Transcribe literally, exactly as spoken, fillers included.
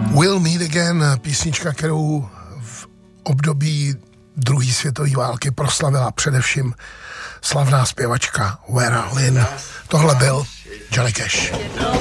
We'll Meet Again, písnička, kterou v období druhé světové války proslavila především slavná zpěvačka Vera Lynn. Tohle byl Johnny Cash.